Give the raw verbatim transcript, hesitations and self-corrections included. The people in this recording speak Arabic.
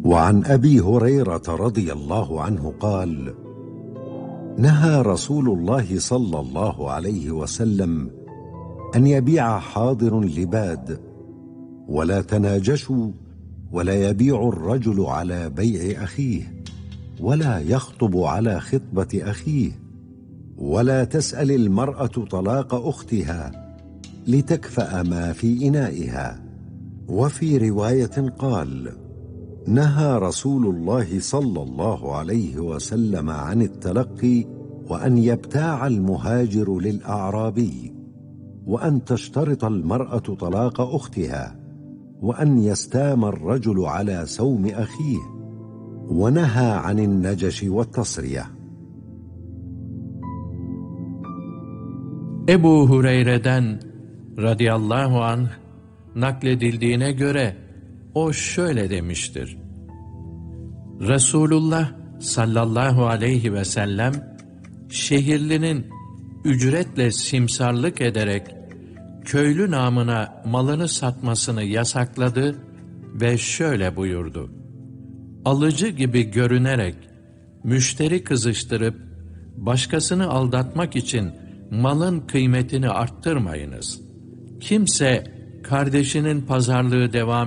وعن أبي هريرة رضي الله عنه قال: نهى رسول الله صلى الله عليه وسلم أن يبيع حاضر لباد، ولا تناجشوا، ولا يبيع الرجل على بيع أخيه، ولا يخطب على خطبة أخيه، ولا تسأل المرأة طلاق أختها لتكفأ ما في إنائها. وفي رواية قال: نهى رسول الله صلى الله عليه وسلم عن التلقي، وأن يبتاع المهاجر للأعرابي، وأن تشترط المرأة طلاق أختها، وأن يستام الرجل على سوم أخيه، ونهى عن النجش والتصرية. Ebu Hureyre'den radıyallahu anh nakledildiğine göre o şöyle demiştir: Resulullah sallallahu aleyhi ve sellem şehirlinin ücretle simsarlık ederek köylü namına malını satmasını yasakladı ve şöyle buyurdu: Alıcı gibi görünerek müşteri kızıştırıp başkasını aldatmak için malın kıymetini arttırmayınız. Kimse kardeşinin pazarlığı devam